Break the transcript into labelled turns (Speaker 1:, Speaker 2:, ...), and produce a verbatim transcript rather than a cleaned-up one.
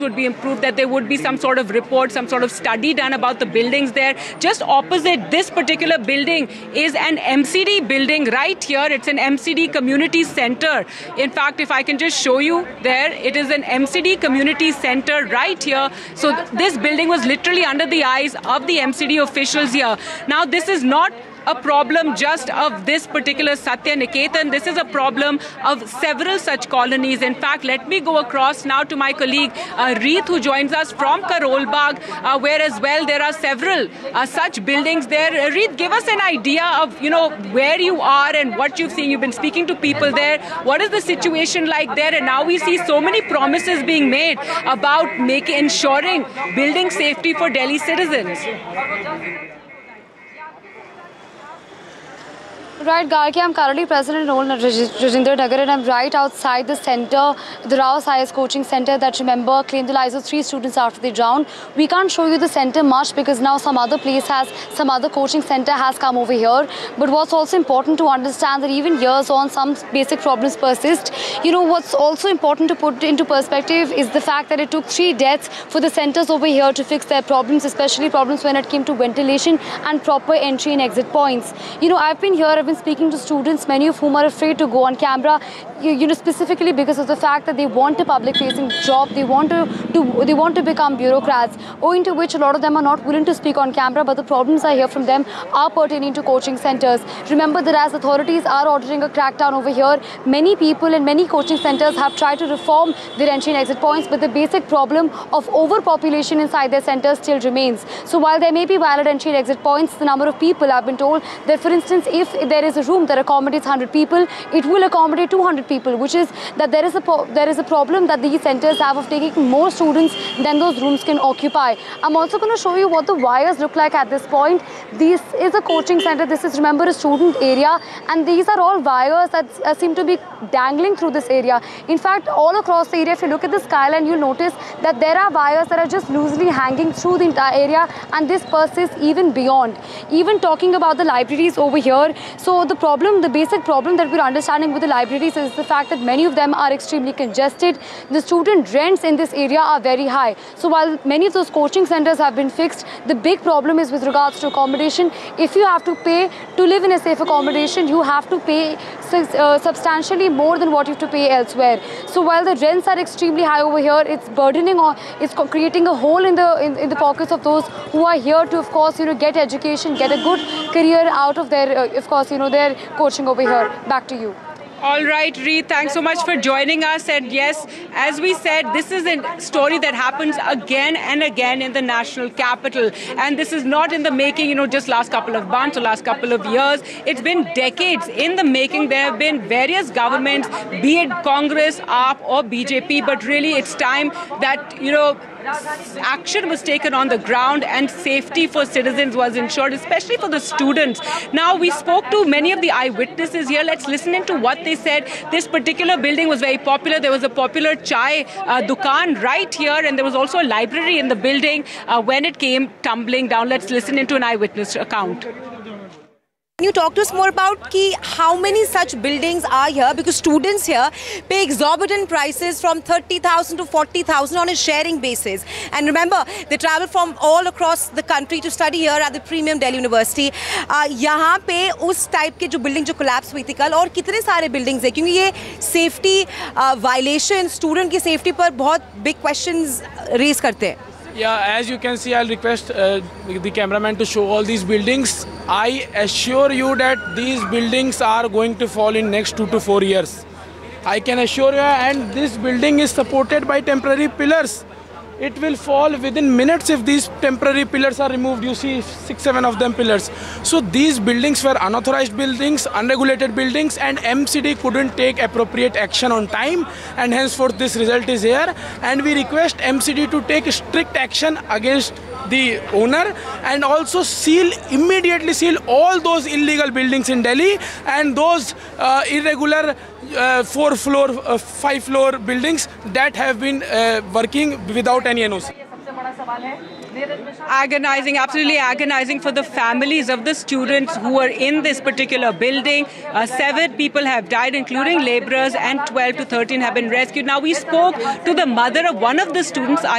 Speaker 1: would be improved, that there would be some sort of report, some sort of study done about the buildings there. Just opposite this particular building is an M C D building right here. It's an M C D community center. In fact, if I can just show you there, it is an M C D community center right here. So th this building was literally under the eyes of the M C D officials here. Now, this is not a problem just of this particular Satya Niketan. This is a problem of several such colonies. In fact, let me go across now to my colleague uh, Reet, who joins us from Karol Bagh, uh, where as well there are several uh, such buildings there. Uh, Reet, give us an idea of, you know, where you are and what you've seen. You've been speaking to people there. What is the situation like there? And now we see so many promises being made about making, ensuring building safety for Delhi citizens.
Speaker 2: Right, Gargi, I'm currently present in Old Rajendra Nagar, and I'm right outside the center, the Rao Science Coaching Center that, remember, claimed the lives of three students after they drowned. We can't show you the center much because now some other place has, some other coaching center has come over here. But what's also important to understand that even years on, some basic problems persist. You know, what's also important to put into perspective is the fact that it took three deaths for the centers over here to fix their problems, especially problems when it came to ventilation and proper entry and exit points. You know, I've been here, I've been speaking to students, many of whom are afraid to go on camera, you, you know, specifically because of the fact that they want a public-facing job, they want to, to they want to become bureaucrats, owing to which a lot of them are not willing to speak on camera, but the problems I hear from them are pertaining to coaching centers. Remember that as authorities are ordering a crackdown over here, many people in many coaching centers have tried to reform their entry and exit points, but the basic problem of overpopulation inside their centers still remains. So while there may be valid entry and exit points, the number of people, I've been told that, for instance, if there is a room that accommodates one hundred people, it will accommodate two hundred people, which is that there is a there is a problem that these centers have of taking more students than those rooms can occupy. I'm also going to show you what the wires look like at this point. This is a coaching center. This is, remember, a student area, and these are all wires that uh, seem to be dangling through this area. In fact, all across the area, if you look at the skyline, you'll notice that there are wires that are just loosely hanging through the entire area, and this persists even beyond. Even talking about the libraries over here, so the problem, the basic problem that we're understanding with the libraries is the fact that many of them are extremely congested. The student rents in this area are very high. So while many of those coaching centers have been fixed, the big problem is with regards to accommodation. If you have to pay to live in a safe accommodation, you have to pay uh, substantially more than what you have to pay elsewhere. So while the rents are extremely high over here, it's burdening on, it's creating a hole in the in, in the pockets of those who are here to, of course, you know, get education, get a good career out of their, uh, of course, you know, their coaching over here. Back to you.
Speaker 1: All right, Reet, thanks so much for joining us. And yes, as we said, this is a story that happens again and again in the national capital. And this is not in the making, you know, just last couple of months or last couple of years. It's been decades in the making. There have been various governments, be it Congress, A A P or B J P, but really it's time that, you know, action was taken on the ground and safety for citizens was ensured, especially for the students. Now, we spoke to many of the eyewitnesses here. Let's listen into what they said. This particular building was very popular. There was a popular chai uh, dukan right here, and there was also a library in the building uh, when it came tumbling down. Let's listen into an eyewitness account.
Speaker 3: Can you talk to us more about ki how many such buildings are here? Because students here pay exorbitant prices from thirty thousand to forty thousand on a sharing basis. And remember, they travel from all across the country to study here at the premium Delhi University. Uh, यहाँ पे उस type के जो building जो collapse हुई थी कल, और कितने सारे buildings हैं, क्योंकि ये safety uh, violation, student की safety पर बहुत big questions raise करते हैं.
Speaker 4: Yeah, as you can see, I'll request uh, the cameraman to show all these buildings. I assure you that these buildings are going to fall in next two to four years. I can assure you, and this building is supported by temporary pillars. It will fall within minutes if these temporary pillars are removed. You see six, seven of them pillars. So these buildings were unauthorized buildings, unregulated buildings, and M C D couldn't take appropriate action on time, and henceforth this result is here. And we request M C D to take strict action against the owner and also seal, immediately seal all those illegal buildings in Delhi and those uh, irregular uh, four floor, uh, five floor buildings that have been uh, working without any N O C.
Speaker 1: Agonizing, absolutely agonizing for the families of the students who are in this particular building. Uh, seven people have died, including laborers, and twelve to thirteen have been rescued. Now, we spoke to the mother of one of the students,